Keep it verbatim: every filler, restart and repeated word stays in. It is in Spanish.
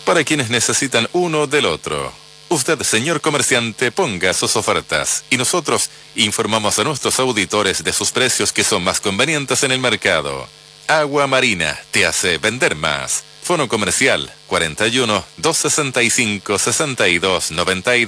para quienes necesitan uno del otro. Usted, señor comerciante, ponga sus ofertas y nosotros informamos a nuestros auditores de sus precios que son más convenientes en el mercado. Agua Marina te hace vender más. Fono comercial cuarenta y uno, doscientos sesenta y cinco, sesenta y dos noventa y dos.